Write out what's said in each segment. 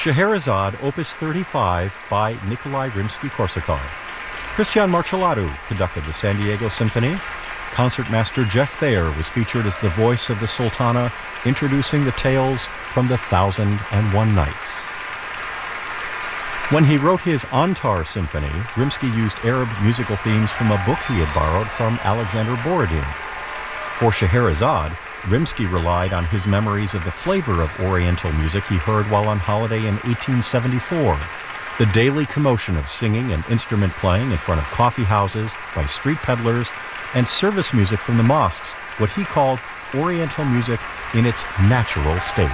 Scheherazade, Opus 35 by Nikolai Rimsky-Korsakov. Christian Marcellatu conducted the San Diego Symphony. Concertmaster Jeff Thayer was featured as the voice of the Sultana, introducing the tales from the 1001 Nights. When he wrote his Antar Symphony, Rimsky used Arab musical themes from a book he had borrowed from Alexander Borodin. For Scheherazade, Rimsky relied on his memories of the flavor of Oriental music he heard while on holiday in 1874. The daily commotion of singing and instrument playing in front of coffee houses, by street peddlers, and service music from the mosques, what he called Oriental music in its natural state.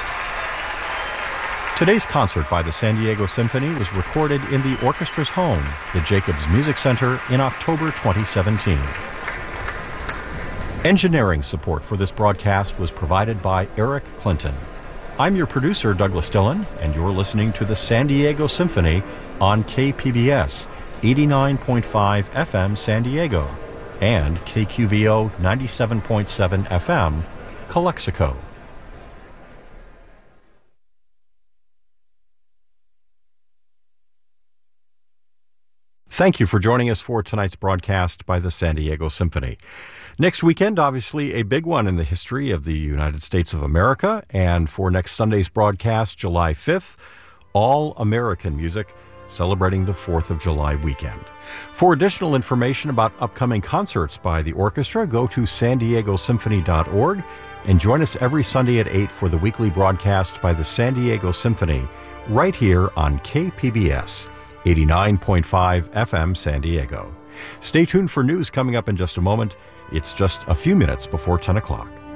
Today's concert by the San Diego Symphony was recorded in the orchestra's home, the Jacobs Music Center, in October 2017. Engineering support for this broadcast was provided by Eric Clinton. I'm your producer, Douglas Dillon, and you're listening to the San Diego Symphony on KPBS 89.5 FM San Diego and KQVO 97.7 FM Calexico. Thank you for joining us for tonight's broadcast by the San Diego Symphony. Next weekend, obviously a big one in the history of the United States of America, and for next Sunday's broadcast, July 5th, all American music celebrating the 4th of July weekend. For additional information about upcoming concerts by the orchestra, go to sandiegosymphony.org and join us every Sunday at 8 for the weekly broadcast by the San Diego Symphony, right here on KPBS 89.5 FM San Diego. Stay tuned for news coming up in just a moment. It's just a few minutes before 10 o'clock.